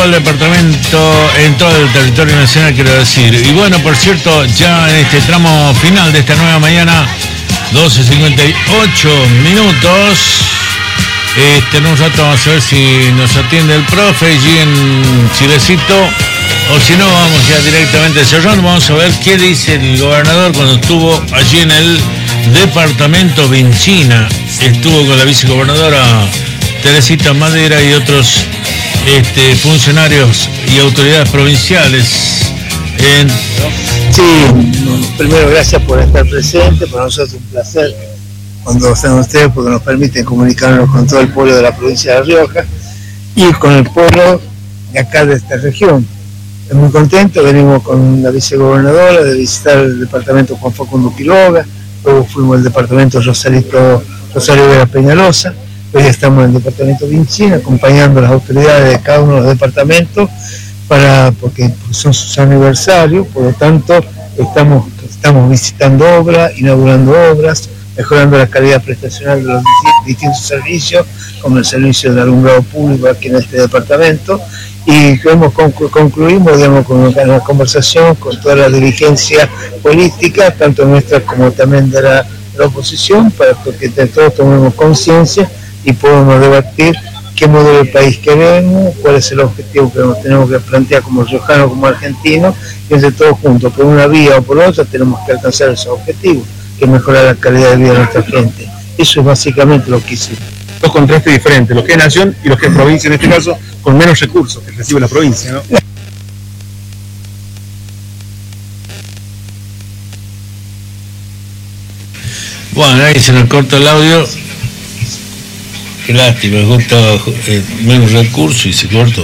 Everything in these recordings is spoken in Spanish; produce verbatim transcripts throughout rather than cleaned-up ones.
el departamento en todo el territorio nacional, quiero decir. Y bueno, por cierto, ya en este tramo final de esta nueva mañana, doce cincuenta y ocho minutos, este, en un rato vamos a ver si nos atiende el profe allí en Chilecito, o si no, vamos ya directamente cerrando. Vamos a ver qué dice el gobernador cuando estuvo allí en el departamento Vinchina. Estuvo con la vicegobernadora Teresita Madera y otros este, funcionarios y autoridades provinciales. En... Sí, primero gracias por estar presente, para nosotros es un placer cuando están ustedes porque nos permiten comunicarnos con todo el pueblo de la provincia de La Rioja y con el pueblo de acá de esta región. Estoy muy contento, venimos con la vicegobernadora de visitar el departamento Juan Facundo Quiroga, luego fuimos al departamento Rosarito, Rosario Vera Peñalosa, hoy estamos en el departamento Vinchina acompañando a las autoridades de cada uno de los departamentos para, porque son sus aniversarios, por lo tanto estamos, estamos visitando obras, inaugurando obras, mejorando la calidad prestacional de los distintos servicios, como el servicio de alumbrado público aquí en este departamento, y hemos conclu concluimos digamos, con una conversación con toda la dirigencia política, tanto nuestra como también de la, de la oposición, para que todos tomemos conciencia y podamos debatir qué modelo de país queremos, cuál es el objetivo que nos tenemos que plantear como riojanos, como argentinos, y entre todos juntos, por una vía o por otra, tenemos que alcanzar esos objetivos, que es mejorar la calidad de vida de nuestra gente. Eso es básicamente lo que hicimos. Dos contrastes diferentes, lo que es nación y lo que es provincia, en este caso, con menos recursos que recibe la provincia, ¿no? Bueno, ahí se nos corta el audio. Qué lástima, justo eh, menos recursos y se cortó.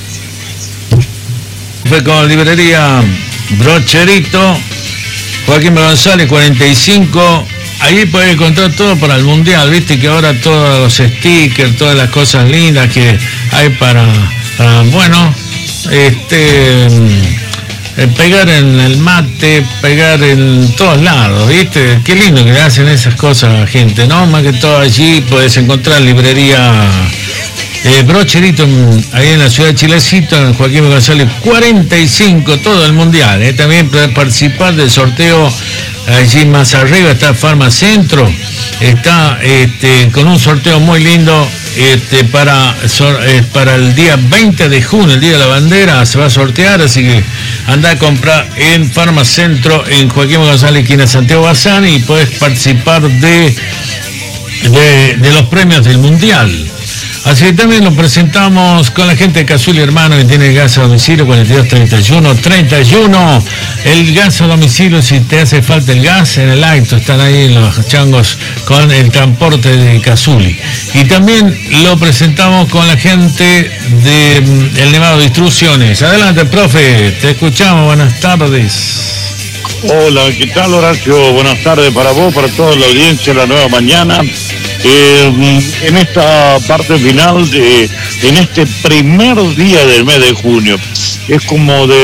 Fue con librería Brocherito, Joaquín González, cuarenta y cinco. Ahí puedes encontrar todo para el mundial, viste que ahora todos los stickers, todas las cosas lindas que hay para, para bueno, este, eh, pegar en el mate, pegar en todos lados, viste, qué lindo que le hacen esas cosas a la gente, ¿no? Más que todo allí puedes encontrar librería eh, Brocherito, ahí en la ciudad de Chilecito, en Joaquín González, cuarenta y cinco, todo el mundial, ¿eh? También puedes participar del sorteo. Allí más arriba está Farmacentro, está este, con un sorteo muy lindo este, para, eh, para el día veinte de junio, el día de la bandera, se va a sortear, así que anda a comprar en Farmacentro, en Joaquín González, esquina Santiago Bazán, y puedes participar de, de, de los premios del Mundial. Así que también lo presentamos con la gente de Cazuli Hermano, que tiene gas a domicilio, cuarenta y dos treinta y uno treinta y uno. El gas a domicilio, si te hace falta el gas, en el acto están ahí los changos con el transporte de Cazuli. Y también lo presentamos con la gente de mm, El Nevado de Instrucciones. Adelante, profe, te escuchamos, buenas tardes. Hola, ¿qué tal, Horacio? Buenas tardes para vos, para toda la audiencia de La Nueva Mañana. Eh, en esta parte final, de, en este primer día del mes de junio, es como de